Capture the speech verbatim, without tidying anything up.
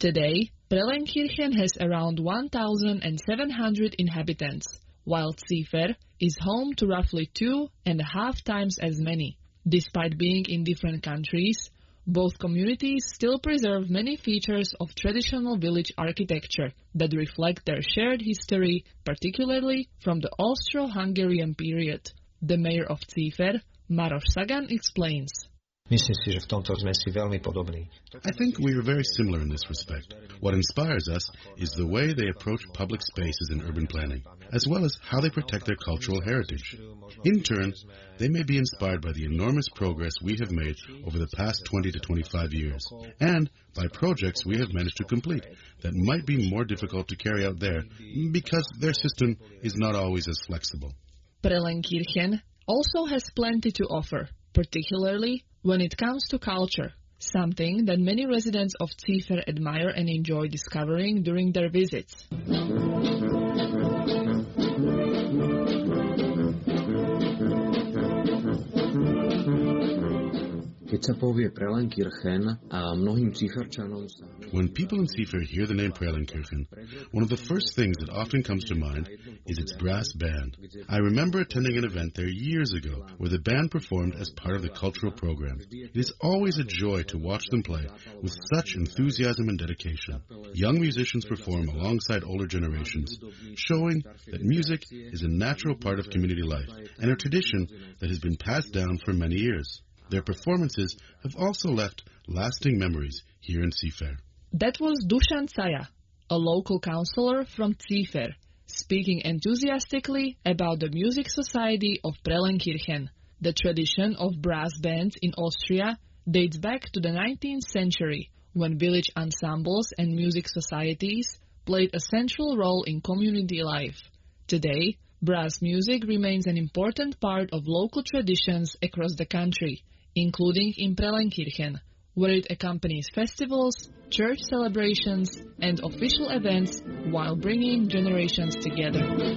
Today, Prellenkirchen has around one thousand seven hundred inhabitants, while Ziffer is home to roughly two and a half times as many. Despite being in different countries, both communities still preserve many features of traditional village architecture that reflect their shared history, particularly from the Austro-Hungarian period. The mayor of Ziffer, Maroš Sagan, explains. I think we are very similar in this respect. What inspires us is the way they approach public spaces in urban planning, as well as how they protect their cultural heritage. In turn, they may be inspired by the enormous progress we have made over the past twenty to twenty-five years, and by projects we have managed to complete that might be more difficult to carry out there because their system is not always as flexible. Prellenkirchen also has plenty to offer, particularly when it comes to culture, something that many residents of Ziffer admire and enjoy discovering during their visits. When people in Ziffer hear the name Prellenkirchen, one of the first things that often comes to mind is its brass band. I remember attending an event there years ago where the band performed as part of the cultural program. It is always a joy to watch them play with such enthusiasm and dedication. Young musicians perform alongside older generations, showing that music is a natural part of community life and a tradition that has been passed down for many years. Their performances have also left lasting memories here in Ziffer. That was Dusan Caja, a local councillor from Ziffer, speaking enthusiastically about the Music Society of Prellenkirchen. The tradition of brass bands in Austria dates back to the nineteenth century, when village ensembles and music societies played a central role in community life. Today, brass music remains an important part of local traditions across the country, including in Prellenkirchen, where it accompanies festivals, church celebrations, and official events while bringing generations together.